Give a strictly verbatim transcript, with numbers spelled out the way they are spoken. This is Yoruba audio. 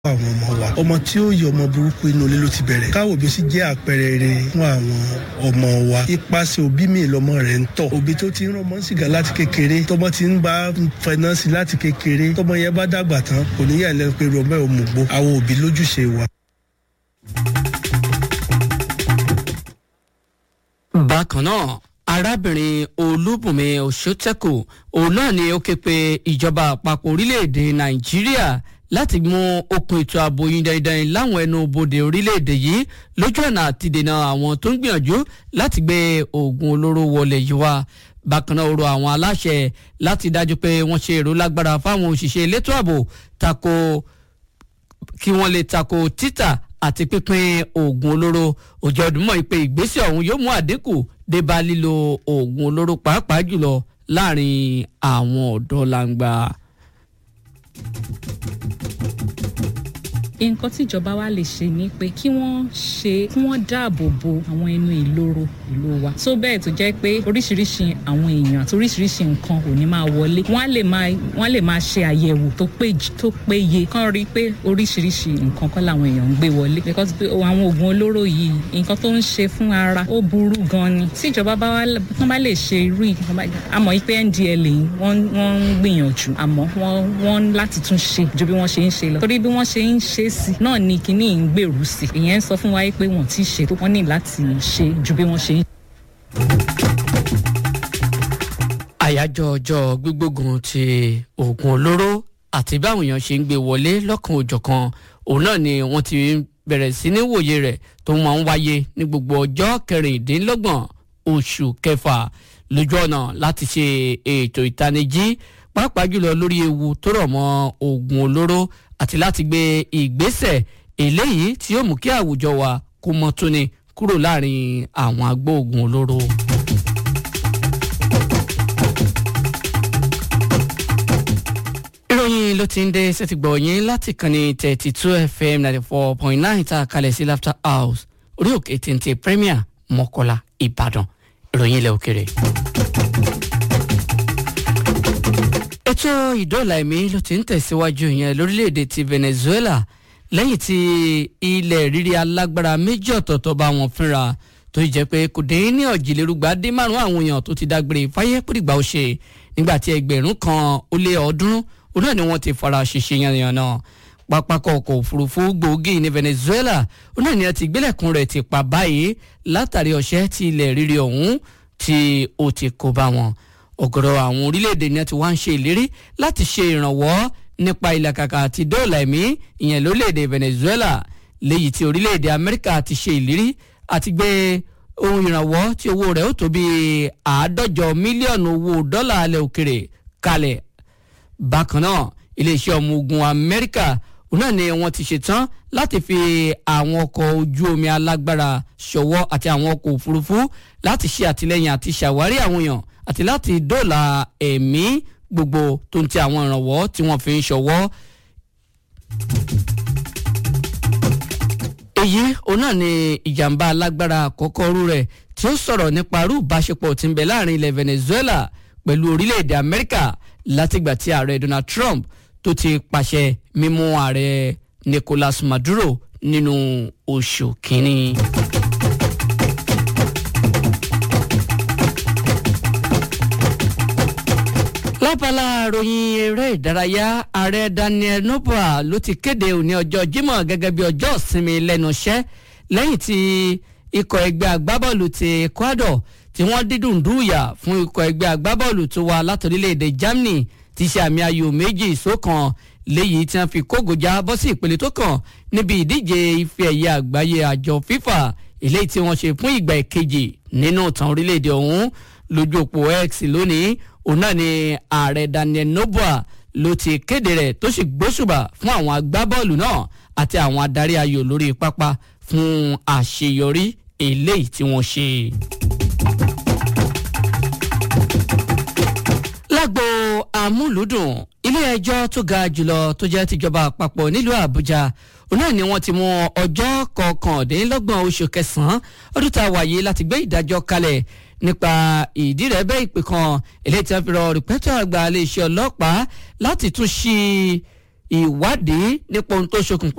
àwọn ọmọ wa ọmọ tí ó yẹ ọmọ burúkú inú ilé ló ti bẹ̀rẹ̀ káwọ bí ó sì jẹ́ àpẹẹrẹ rere fún àwọn ọmọ wa ipasẹ̀ òbí mi lọmọ rẹ̀ ń tọ̀ òbí tó ti ń rán ọmọ sìgá láti kékeré tọmọ ti ń bá fẹnánsì láti kékeré tọmọ yẹn bá dàgbà tán kò ní yà lẹ́nu pé rọmọ ẹ̀ òmùgbò àwọn òbí lójúṣe wa. bákan náà arábìnrin olúbùnmi òṣótẹ́kù òun náà ni ó ké pe ìjọba àpapọ̀ orílẹ̀-èdè nàìjíríà láti mú okùn ètò ààbò yín dandan láwọn ẹnu bodè orílẹ̀-èdè yìí lójú ọ̀nà àti dènà àwọn tó ń gbìyànjú láti gbé oògùn olóró wọlé yìí wá. bákan náà ó rọ àwọn aláṣẹ láti dájú pé wọ́n ṣe èrò lágbára fáwọn òṣìṣẹ́ elétò ààbò tako kí wọ́n lè tako títà àti pínpín oògùn olóró. òjò ọdúnmọ̀ ìpè ìgbésẹ̀ ọ̀hún yóò mú àdínkù dé bá lílo oògùn olóró pàápàá jùlọ láàrin àwọn ọ̀dọ́ làǹgbà. nǹkan tí ìjọba wa lè ṣe ni pé kí wọ́n ṣe kí wọ́n dáàbò bo àwọn ẹnu ìloro ìlú wa tó bẹ́ẹ̀ tó jẹ́ pé oríṣiríṣi àwọn èèyàn àti oríṣiríṣi nǹkan ò ní máa wọlé wọ́n á lè máa wọ́n á lè máa ṣe àyẹ̀wò tó péye tó péye kán rí i pé oríṣiríṣi nǹkan kọ́ làwọn èèyàn ń gbé wọlé because àwọn oògùn olóró yìí nǹkan tó ń ṣe fún ara ó burú gan ni tí ìjọba bá wá tán bá lè ṣe irú àmọ́ pé N D L A wọ́n wọ́n ń gbìyànjú àmọ́ wọ́n wọ́n láti tún ṣe ju bí wọ́n ṣe ń ṣe lọ torí bí wọ́n ṣe ń ṣe sí náà ni kíní ń gbèrú sí ìyẹn ń sọ fún wa pé wọ́n ti ṣe tó wọ́n ní láti ṣe ju bí wọ́n ṣe ń. àyájọ́ ọjọ́ gbígbógun ti oògùn olóró àti báwọn èèyàn ṣe ń gbé wọlé lọ́kan òjọ̀kan òun náà ni wọ́n ti bẹ̀rẹ̀ sí ní wòye rẹ̀ tó máa ń wáyé ní gbogbo ọjọ́ kẹrìndínlọ́gbọ̀n oṣù kẹfà lójú ọ̀nà láti ṣe ètò ìtanijí pàápàá jùlọ lórí ewu tó rọ̀ mọ́ oògùn olóró àti láti gbé ìgbésẹ̀ eléyìí tí yóò mú kí àwùjọ wa kó mọ́ tóní kúrò láàrin àwọn agbóògùn olóró. ìròyìn ló ti ń dé sẹ́tìgbọ̀ yín láti kàn ní thirty two F M ninety four point nine tá a kalẹ̀ sí Laughter House orí òkè téńté Premier Mọ́kọ́lá Ìbàdàn ìròyìn ilẹ̀ òkèrè. ètò ìdóòlà ẹ̀mí ló ti ń tẹ̀síwájú yẹn lórílẹ̀‐èdè ti Venezuela lẹ́yìn tí ilẹ̀ rírí alágbára méjì ọ̀tọ̀ọ̀tọ̀ bá wọn fínra tó jẹ́ pé kò dín ní ọ̀jìlérúgba dín márùn-ún àwọn èèyàn tó ti dágbére fáyé pèrìgbà ó ṣe nígbà tí ẹgbẹ̀rún kan ó lé ọ̀ọ́dúnrún òun náà ni wọ́n ti fara ṣèṣe yànnàyànnà pápákọ̀ ọkọ̀ òfurufú gbòógì ní Venezuela òun náà ni ẹ ti gbélẹ̀kùn rẹ̀ ti pa báyìí látàrí ọ̀ṣẹ́ tí ilẹ̀ rírí ọ̀hún tí ó ti kó bá wọn. ọ̀gọ̀rọ̀ àwọn orílẹ̀-èdè ni ti wá ń ṣe ìlérí láti ṣe ìrànwọ́ nípa ìlàkàkà àti dóòlà ẹ̀mí ìyẹn lórílẹ̀-èdè Venezuela léyìí tí orílẹ̀-èdè Amẹ́ríkà ti ṣe ìlérí àti gbé ohun ìrànwọ́ tí owó rẹ̀ ó tó bí àádọ́jọ mílíọ̀nù owó dọ́là alẹ́ òkèrè kalẹ̀. bákan náà iléeṣẹ́ ọmọ ogun Amẹ́ríkà náà ni wọ́n ti ṣetán láti fi àwọn ọkọ̀ ojú omi alágbára ṣọwọ́ àti àwọn ọkọ̀ òfurufú láti ṣe àtìlẹ́yìn àti ṣàwárí àwọn èèyàn àti láti dóòlà ẹ̀mí gbogbo tó ń ti àwọn ìrànwọ́ tí wọ́n fi ń ṣọwọ́. èyí òun náà ni ìjàmbá alágbára àkọ́kọ́ rú rẹ̀ tí ó sọ̀rọ̀ nípa irú ìbáṣepọ̀ tí ń bẹ láàrin ilẹ̀ Venezuela pẹ̀lú orílẹ̀-èdè Amẹ́ríkà látìgbà tí ààrẹ Donald Trump tó ti pàṣẹ mímú ààrẹ Nicolas Maduro nínú oṣù kínní. lábala ròyìn eré ìdárayá ààrẹ Daniel Noboa ló ti kéde òní ọjọ́ Jímọ̀ gẹ́gẹ́ bí ọjọ́ ìsinmi lẹ́nu iṣẹ́ lẹ́yìn tí ikọ̀ ẹgbẹ́ agbábọ́ọ̀lù ti Ecuador tí wọ́n dídùn dùúyà fún ikọ̀ ẹgbẹ́ agbábọ́ọ̀lù tó wá látòrílẹ̀-èdè Germany ti ṣe àmì ayò méjì sókàn léyìí tí wọ́n fi kógojá bọ́ sí ìpele tó kàn níbi ìdíje ife ẹ̀yẹ àgbáyé àjọ FIFA eléyìí tí wọ́n ṣe fún ìgbà ìkejì nínú ìtàn orílẹ̀-èdè ọ̀hún. lójú òpó X lónìí òun náà ni ààrẹ Daniel Noboa ló ti kéde rẹ̀ tó sì gbóṣùbà fún àwọn agbábọ́ọ̀lù náà àti àwọn adarí ayò lórí pápá fún àṣeyọrí eléyìí tí wọ́n ṣe. lágbo amúlùúdùn ilé-ẹjọ́ tó ga jùlọ tó jẹ́ tìjọba àpapọ̀ nílùú Àbújá òun náà ni wọ́n ti mú ọjọ́ kọkàndínlọ́gbọ̀n oṣù kẹsàn-án ọdún tá a wáyé láti gbé ìdájọ́ kalẹ̀ nípa ìdírẹ́bẹ́ ìpè kan eléyìí tí wọ́n fi rọ rìpẹ́tọ̀ àgbà iléeṣẹ́ ọlọ́pàá láti tún ṣí ìwádìí nípa ohun tó ṣokùnfà